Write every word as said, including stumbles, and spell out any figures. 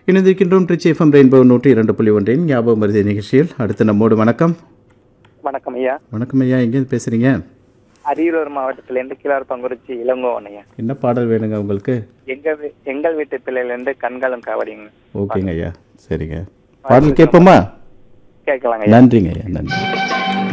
இணைந்திருக்கின்றோம் Trichy FM rainbow நூற்றி இரண்டு புள்ளி ஒன்றின் ஞாபகம் மருதி நிகழ்ச்சியில் அடுத்து நம்மோடு வணக்கம். வணக்கம் ஐயா. வணக்கம் ஐயா, எங்கேருந்து பேசுறீங்க? அரியலூர் மாவட்டத்திலேருந்து கீழார் பங்குறிச்சி இளங்கோவன் ஐயா. என்ன பாடல் வேணுங்க உங்களுக்கு? எங்க வீ- எங்கள் வீட்டு பிள்ளையிலேருந்து கண்களும் காவடிங்க. ஓகேங்க ஐயா, சரிங்க. பாடல் கேட்போமா? கேட்கலாங்க ஐயா. நன்றிங்க ஐயா, நன்றி.